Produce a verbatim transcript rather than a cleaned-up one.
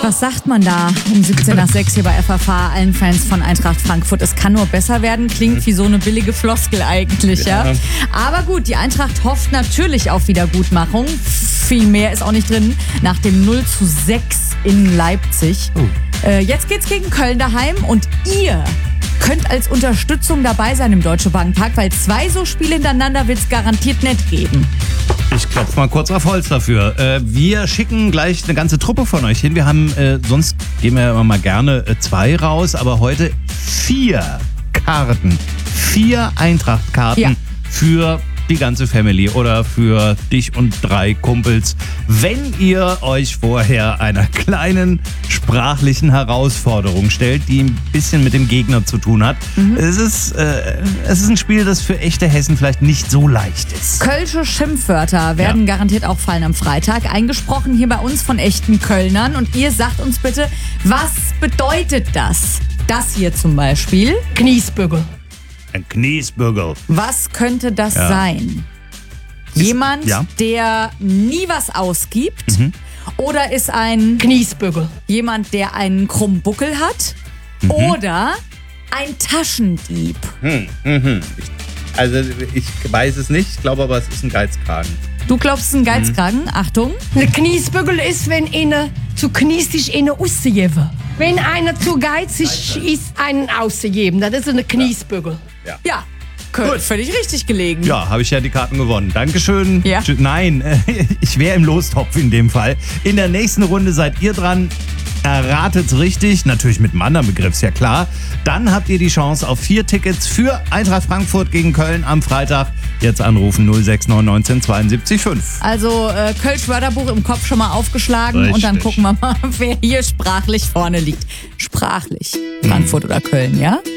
Was sagt man da um siebzehn nach sechs hier bei F F H allen Fans von Eintracht Frankfurt? Es kann nur besser werden, klingt wie so eine billige Floskel eigentlich, ja. ja. Aber gut, die Eintracht hofft natürlich auf Wiedergutmachung. Viel mehr ist auch nicht drin. Nach dem null zu sechs in Leipzig. Oh. Äh, jetzt geht's gegen Köln daheim und ihr könnt als Unterstützung dabei sein im Deutsche Bank Park, weil zwei so Spiele hintereinander wird es garantiert nicht geben. Ich klopfe mal kurz auf Holz dafür. Äh, wir schicken gleich eine ganze Truppe von euch hin. Wir haben, äh, sonst gehen wir immer mal gerne äh, zwei raus, aber heute vier Karten. Vier Eintracht-Karten ja. für die ganze Family oder für dich und drei Kumpels. Wenn ihr euch vorher einer kleinen sprachlichen Herausforderung stellt, die ein bisschen mit dem Gegner zu tun hat. Mhm. Es ist, äh, es ist ein Spiel, das für echte Hessen vielleicht nicht so leicht ist. Kölsche Schimpfwörter werden ja. garantiert auch fallen am Freitag. Eingesprochen hier bei uns von echten Kölnern. Und ihr sagt uns bitte, was bedeutet das? Das hier zum Beispiel. Kniesbügel. Ein Kniesbügel. Was könnte das ja. sein? Jemand, ja. der nie was ausgibt? Mhm. Oder ist ein Kniesbügel jemand, der einen krummen Buckel hat? Mhm. Oder ein Taschendieb? Hm, mhm. Ich, also ich weiß es nicht, ich glaube aber, es ist ein Geizkragen. Du glaubst, es ist ein Geizkragen? Mhm. Achtung. Ein Kniesbügel ist, wenn einer zu kniesig einen auszugeben. Wenn einer zu geizig ist, einen auszugeben. Das ist ein Kniesbügel. Ja. ja. Cool. Völlig richtig gelegen. Ja, habe ich ja die Karten gewonnen. Dankeschön. Ja. Nein, ich wäre im Lostopf in dem Fall. In der nächsten Runde seid ihr dran. Erratet's richtig, natürlich mit einem anderen Begriff, ist ja klar. Dann habt ihr die Chance auf vier Tickets für Eintracht Frankfurt gegen Köln am Freitag. Jetzt anrufen null sechs neun eins neun zwei sieben fünf. Also äh, Kölsch Wörterbuch im Kopf schon mal aufgeschlagen. Richtig. Und dann gucken wir mal, wer hier sprachlich vorne liegt. Sprachlich. Frankfurt hm. oder Köln, ja?